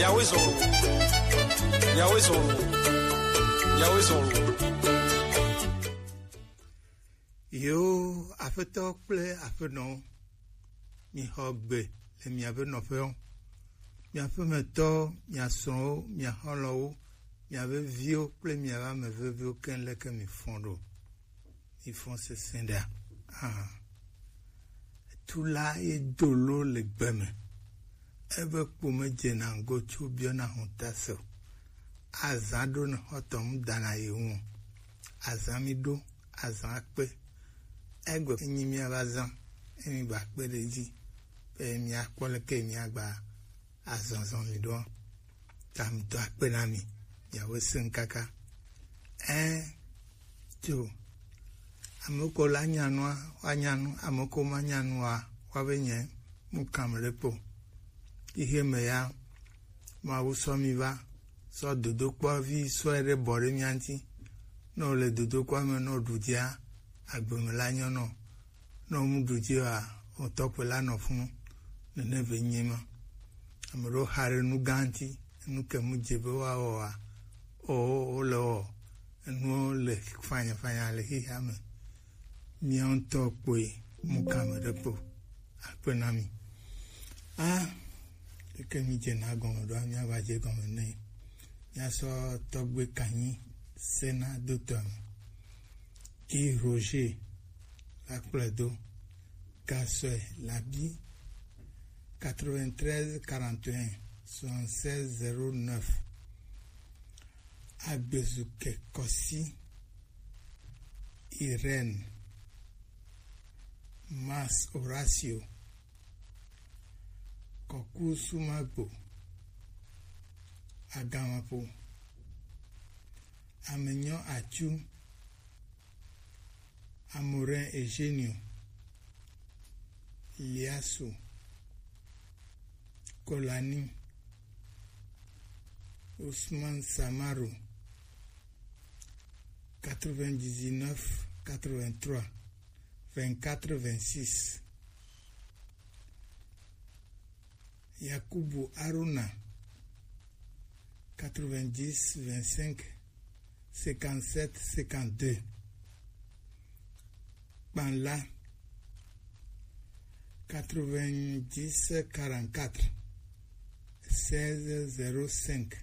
Yo, afeto kple afenɔ mixɔ gbe le miaƒe nɔƒewo, miaƒe metɔ, miasrɔ̃wo, miaxɔlɔwo, miaƒe viwo kple miaƒe ameveviwo ke leke mifɔ ɖo, mifɔ sesẽ ɖa. Tula ye dolo le gbe me, ebe kpome dzena ŋgo tso biɔna hũta se. Azã ɖo ne xɔtɔm dana ye ŋu, azã mi ɖo, azã kpe. Egbe enyi miava zã, emi ba kpe ɖe dzi, be miakpɔ leke miagba azɔzɔ mi ɖo, tamitɔ akpe na mi, miawo seŋ kaka. Tso, ameko la nyanua, wa nyanu, ameko ma nyanua, wa be nye, mu kam le po. Ihe me ya, ma wo sɔ mi va, sɔ dodo kpɔ vi sɔ ere bɔ ɖe mia ŋti, no le dodo kpɔ me no ɖudia, agbeme la nyono, no mu ɖudia, o tɔkpe la nɔ funu, nene ve nye ma. Ame ɖewo xa ɖe nu gã ŋti, nu ke mu dze be woawɔa, o le wɔ, enuwo le fanya le xixea me. Mia ŋutɔ kpoe mu kame ɖe kpo, akpe na mi. Eke mi dzena gɔme ɖoa, miava dze gɔme ne. Miasɔ tɔgbe kanyi, sena do tɔme. Qui Roger, la Pledo, Gassoy, Labi, 93 41 76 09, Abezuke Kossi, Irène, Mas Horacio, Koku Sumagbo, Agamapo, Amenyo Achu, Amorin Eugenio, Liasso, Kolani, Ousmane Samaro, 99 83 24 26, Yakubu Aruna, 90 25 57 52, Banla 90 44 16 05,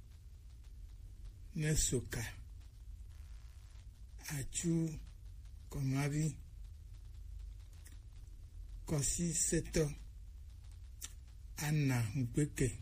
Nesoka Achu Komavi, Kossi Seto, Anna Mbeke,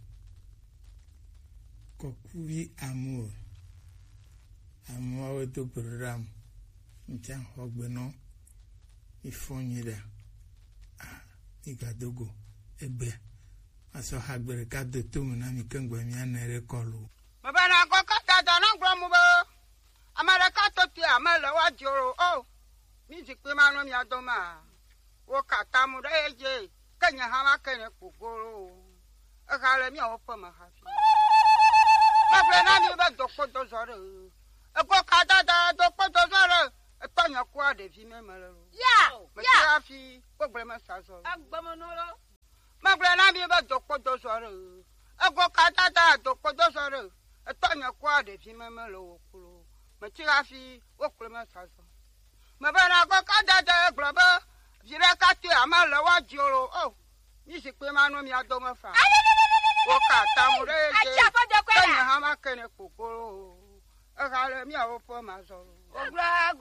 Kokuvi Amour, Amour do program, Nchan Hogbeno, Ifonyida, Igadogo, Ebe, Aso Hagbere Kado Tumuna Mikengwe Mianere Kolu. Mabana Kokata Danagramuba, Amarakato Tia, Mela Wajoro, oh, music Pimano Yadoma, Wakatamu Eje, Kenya Hamakane Kugoro, a Halamia Opama Hafi. Mabana Niba Dokotozoro, a Kokata Dokotozoro. A Tanya Quad, if you remember. Yeah, Problema Sasso. Agbamonoro. Magrana about Docotozoro. A Gokata Docotozoro. A Tanya Quad, if you remember. Matirafi, Problema Sasso. Mabana Gokata, Grabber, Girakati, Amala Wajoro. Oh, music Pimano Miadoma Fan. Wakata Mure, Hamakane Kukuro. A Halamia Opoma.